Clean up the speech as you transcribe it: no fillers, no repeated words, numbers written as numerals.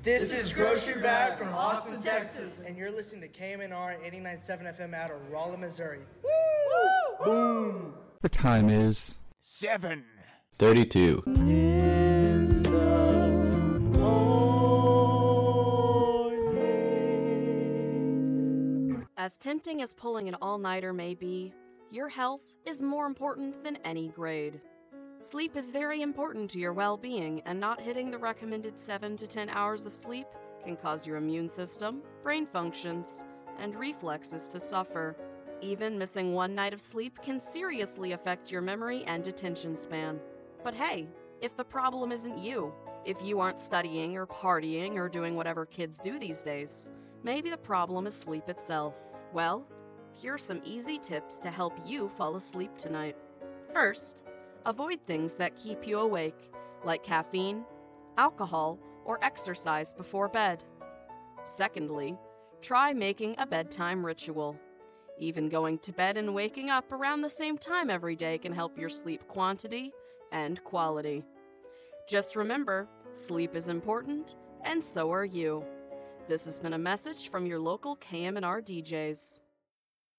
This is Grocery Bag from Austin, Texas. And you're listening to KMNR 89.7 FM out of Rolla, Missouri. Woo! Boom! The time is 7:32. In the morning. As tempting as pulling an all-nighter may be, your health is more important than any grade. Sleep is very important to your well-being, and not hitting the recommended 7 to 10 hours of sleep can cause your immune system, brain functions, and reflexes to suffer. Even missing one night of sleep can seriously affect your memory and attention span. But hey, if the problem isn't you, if you aren't studying or partying or doing whatever kids do these days, maybe the problem is sleep itself. Well, here are some easy tips to help you fall asleep tonight. First, avoid things that keep you awake, like caffeine, alcohol, or exercise before bed. Secondly, try making a bedtime ritual. Even going to bed and waking up around the same time every day can help your sleep quantity and quality. Just remember, sleep is important, and so are you. This has been a message from your local KMNR DJs.